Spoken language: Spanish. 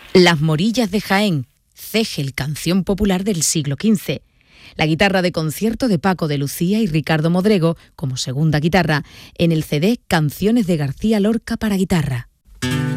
Las Morillas de Jaén, Cégel, canción popular del siglo XV. La guitarra de concierto de Paco de Lucía y Ricardo Modrego, como segunda guitarra, en el CD Canciones de García Lorca para guitarra.